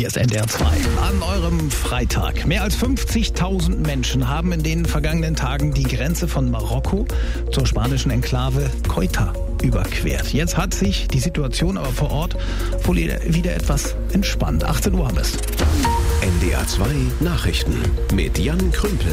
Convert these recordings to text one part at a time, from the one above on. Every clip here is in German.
Hier ist NDR 2 an eurem Freitag. Mehr als 50.000 Menschen haben in den vergangenen Tagen die Grenze von Marokko zur spanischen Enklave Ceuta überquert. Jetzt hat sich die Situation aber vor Ort wohl wieder etwas entspannt. 18 Uhr haben wir es. NDR 2 Nachrichten mit Jan Krümpel.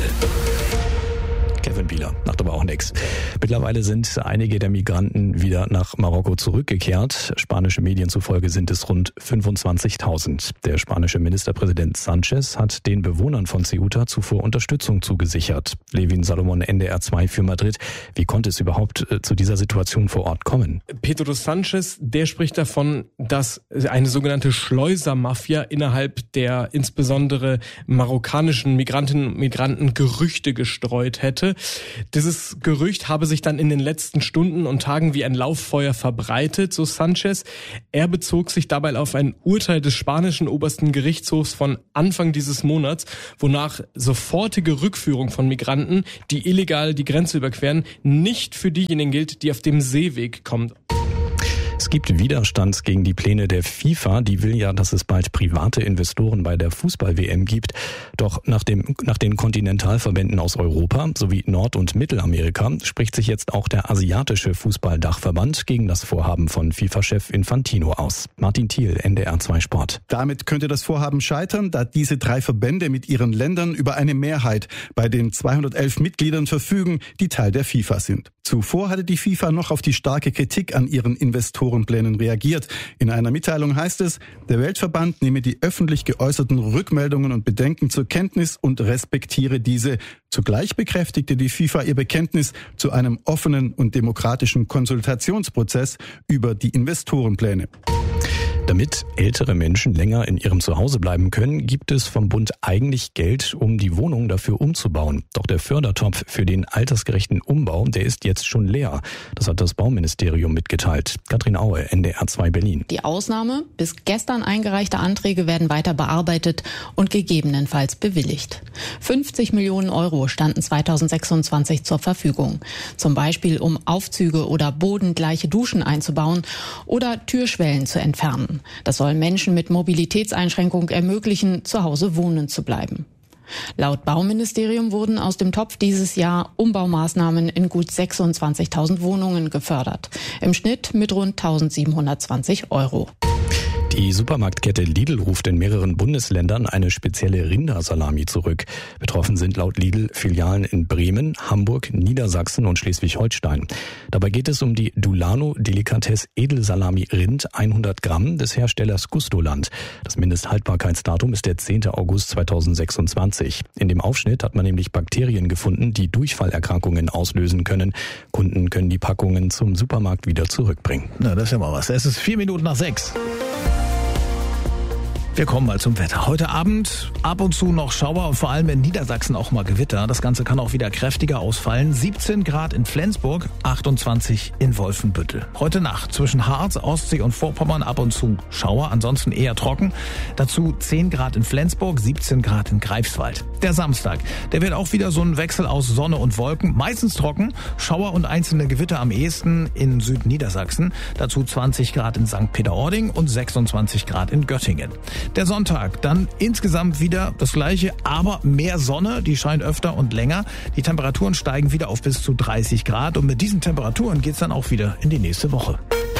Kevin Bieler macht aber auch nichts. Mittlerweile sind einige der Migranten wieder nach Marokko zurückgekehrt. Spanische Medien zufolge sind es rund 25.000. Der spanische Ministerpräsident Sanchez hat den Bewohnern von Ceuta zuvor Unterstützung zugesichert. Levin Salomon, NDR 2 für Madrid. Wie konnte es überhaupt zu dieser Situation vor Ort kommen? Pedro Sanchez, der spricht davon, dass eine sogenannte Schleusermafia innerhalb der insbesondere marokkanischen Migrantinnen und Migranten Gerüchte gestreut hätte. Dieses Gerücht habe sich dann in den letzten Stunden und Tagen wie ein Lauffeuer verbreitet, so Sanchez. Er bezog sich dabei auf ein Urteil des spanischen obersten Gerichtshofs von Anfang dieses Monats, wonach sofortige Rückführung von Migranten, die illegal die Grenze überqueren, nicht für diejenigen gilt, die auf dem Seeweg kommen. Es gibt Widerstand gegen die Pläne der FIFA. Die will ja, dass es bald private Investoren bei der Fußball-WM gibt. Doch nach den Kontinentalverbänden aus Europa sowie Nord- und Mittelamerika spricht sich jetzt auch der asiatische Fußballdachverband gegen das Vorhaben von FIFA-Chef Infantino aus. Martin Thiel, NDR 2 Sport. Damit könnte das Vorhaben scheitern, da diese 3 Verbände mit ihren Ländern über eine Mehrheit bei den 211 Mitgliedern verfügen, die Teil der FIFA sind. Zuvor hatte die FIFA noch auf die starke Kritik an ihren Investorenplänen reagiert. In einer Mitteilung heißt es, der Weltverband nehme die öffentlich geäußerten Rückmeldungen und Bedenken zur Kenntnis und respektiere diese. Zugleich bekräftigte die FIFA ihr Bekenntnis zu einem offenen und demokratischen Konsultationsprozess über die Investorenpläne. Damit ältere Menschen länger in ihrem Zuhause bleiben können, gibt es vom Bund eigentlich Geld, um die Wohnungen dafür umzubauen. Doch der Fördertopf für den altersgerechten Umbau, der ist jetzt schon leer. Das hat das Bauministerium mitgeteilt. Katrin Aue, NDR 2 Berlin. Die Ausnahme: bis gestern eingereichte Anträge werden weiter bearbeitet und gegebenenfalls bewilligt. 50 Millionen Euro standen 2026 zur Verfügung. Zum Beispiel, um Aufzüge oder bodengleiche Duschen einzubauen oder Türschwellen zu entfernen. Das soll Menschen mit Mobilitätseinschränkung ermöglichen, zu Hause wohnen zu bleiben. Laut Bauministerium wurden aus dem Topf dieses Jahr Umbaumaßnahmen in gut 26.000 Wohnungen gefördert. Im Schnitt mit rund 1.720 Euro. Die Supermarktkette Lidl ruft in mehreren Bundesländern eine spezielle Rindersalami zurück. Betroffen sind laut Lidl Filialen in Bremen, Hamburg, Niedersachsen und Schleswig-Holstein. Dabei geht es um die Dulano Delikatesse Edelsalami Rind 100 Gramm des Herstellers Gustoland. Das Mindesthaltbarkeitsdatum ist der 10. August 2026. In dem Aufschnitt hat man nämlich Bakterien gefunden, die Durchfallerkrankungen auslösen können. Kunden können die Packungen zum Supermarkt wieder zurückbringen. Na, das ist ja mal was. Es ist 4 Minuten nach 6. Wir kommen mal zum Wetter. Heute Abend ab und zu noch Schauer und vor allem in Niedersachsen auch mal Gewitter. Das Ganze kann auch wieder kräftiger ausfallen. 17 Grad in Flensburg, 28 in Wolfenbüttel. Heute Nacht zwischen Harz, Ostsee und Vorpommern ab und zu Schauer, ansonsten eher trocken. Dazu 10 Grad in Flensburg, 17 Grad in Greifswald. Der Samstag, der wird auch wieder so ein Wechsel aus Sonne und Wolken. Meistens trocken, Schauer und einzelne Gewitter am ehesten in Südniedersachsen. Dazu 20 Grad in St. Peter-Ording und 26 Grad in Göttingen. Der Sonntag, dann insgesamt wieder das Gleiche, aber mehr Sonne, die scheint öfter und länger. Die Temperaturen steigen wieder auf bis zu 30 Grad und mit diesen Temperaturen geht's dann auch wieder in die nächste Woche.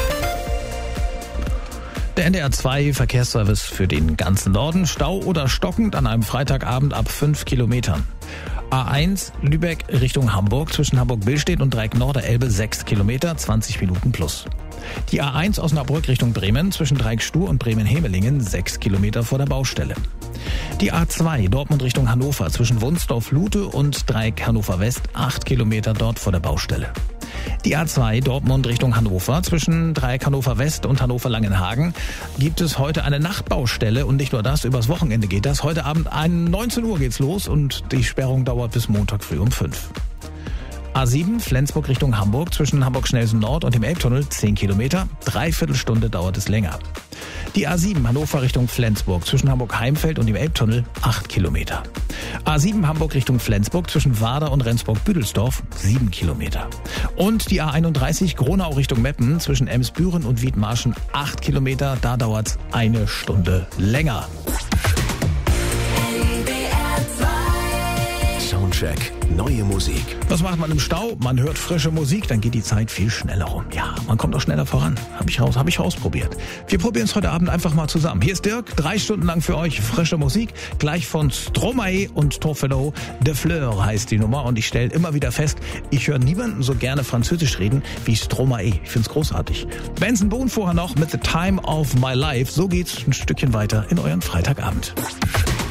Der NDR 2 Verkehrsservice für den ganzen Norden. Stau oder stockend an einem Freitagabend ab 5 Kilometern. A1 Lübeck Richtung Hamburg zwischen Hamburg-Billstedt und Dreieck-Nord-Elbe 6 Kilometer, 20 Minuten plus. Die A1 Osnabrück Richtung Bremen zwischen Dreieck-Stuhr und Bremen-Hemelingen 6 Kilometer vor der Baustelle. Die A2 Dortmund Richtung Hannover zwischen Wunsdorf-Lute und Dreieck Hannover West 8 Kilometer dort vor der Baustelle. Die A2 Dortmund Richtung Hannover zwischen Dreieck Hannover West und Hannover Langenhagen gibt es heute eine Nachtbaustelle und nicht nur das, übers Wochenende geht das. Heute Abend 19 Uhr geht's los und die Sperrung dauert bis Montag früh um 5. A7 Flensburg Richtung Hamburg zwischen Hamburg-Schnelsen Nord und dem Elbtunnel 10 Kilometer, 3/4 Stunde dauert es länger. Die A7 Hannover Richtung Flensburg zwischen Hamburg-Heimfeld und dem Elbtunnel 8 Kilometer. A7 Hamburg Richtung Flensburg zwischen Warder und Rendsburg-Büdelsdorf 7 Kilometer. Und die A31 Gronau Richtung Meppen zwischen Emsbüren und Wiedmarschen 8 Kilometer, da dauert es 1 Stunde länger. Soundcheck. Neue Musik. Was macht man im Stau? Man hört frische Musik, dann geht die Zeit viel schneller rum. Ja, man kommt auch schneller voran. Hab ich ausprobiert. Wir probieren es heute Abend einfach mal zusammen. Hier ist Dirk, 3 Stunden lang für euch frische Musik. Gleich von Stromae und Torfellow. De Fleur heißt die Nummer und ich stelle immer wieder fest, ich höre niemanden so gerne Französisch reden wie Stromae. Ich find's großartig. Benson Boone vorher noch mit The Time of My Life. So geht's ein Stückchen weiter in euren Freitagabend.